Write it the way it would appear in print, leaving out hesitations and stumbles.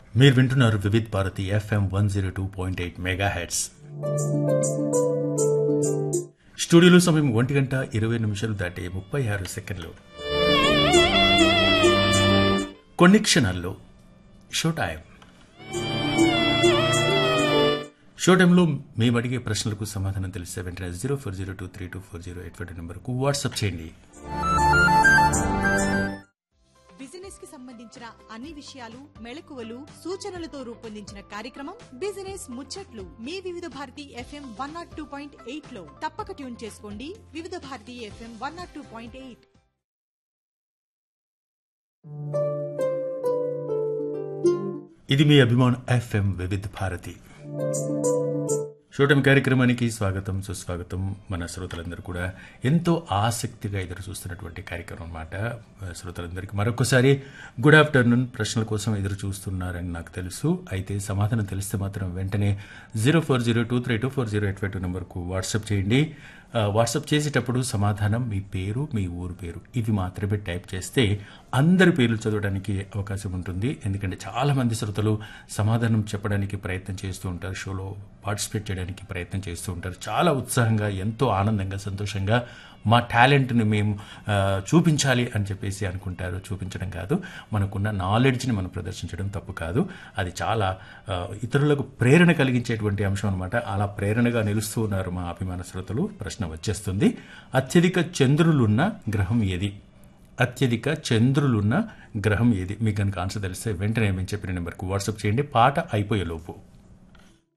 మీరు వింటున్నారు Vividh Bharati FM 102.8 megahertz. స్టూడియోలో సమయం 1:20 దాటి 36 సెకండ్లు. కొన్ని క్షణాల్లో షో టైం. షో టైంలో మేము అడిగే ప్రశ్నలకు సమాధానం తెలిసే వెంటనే 0402324085 నెంబర్కు వాట్సాప్ చేయండి. బిజినెస్ కి సంబంధించిన అన్ని విషయాలు, మెళకువలు, సూచనలతో రూపొందించిన కార్యక్రమం బిజినెస్ ముచ్చట్లు మీ వివిధ భారతి FM 102.8 లో తప్పక ట్యూన్ చేసుకోండి. వివిధ భారతి FM 102.8. ఇది మీ అభిమాన్ FM వివిధ్ భారతి. షోటం కార్యక్రమానికి స్వాగతం, సుస్వాగతం. మన శ్రోతలందరూ కూడా ఎంతో ఆసక్తిగా ఎదురు చూస్తున్నటువంటి కార్యక్రమం అన్నమాట. శ్రోతలందరికీ మరొకసారి గుడ్ ఆఫ్టర్నూన్. ప్రశ్నల కోసం ఎదురు చూస్తున్నారని నాకు తెలుసు. అయితే సమాధానం తెలిస్తే మాత్రం వెంటనే 0402324085 నెంబర్కు వాట్సాప్ చేయండి. వాట్సాప్ చేసేటప్పుడు సమాధానం మీ పేరు, మీ ఊరు పేరు ఇవి మాత్రమే టైప్ చేస్తే అందరి పేర్లు చదవడానికి అవకాశం ఉంటుంది. ఎందుకంటే చాలా మంది శ్రోతలు సమాధానం చెప్పడానికి ప్రయత్నం చేస్తూ ఉంటారు, షోలో పార్టిసిపేట్ చేయడానికి ప్రయత్నం చేస్తూ ఉంటారు. చాలా ఉత్సాహంగా, ఎంతో ఆనందంగా, సంతోషంగా మా టాలెంట్ని మేము చూపించాలి అని చెప్పేసి అనుకుంటారు. చూపించడం కాదు, మనకున్న నాలెడ్జ్ని మనం ప్రదర్శించడం తప్పు కాదు. అది చాలా ఇతరులకు ప్రేరణ కలిగించేటువంటి అంశం అనమాట. అలా ప్రేరణగా నిలుస్తూ ఉన్నారు మా అభిమాన శ్రోతలు. ప్రశ్న వచ్చేస్తుంది. అత్యధిక చంద్రులున్న గ్రహం ఏది? అత్యధిక చంద్రులున్న గ్రహం ఏది? మీకు కనుక ఆన్సర్ తెలిస్తే వెంటనే మేము చెప్పిన నెంబర్కు వాట్సాప్ చేయండి పాట అయిపోయేలోపు.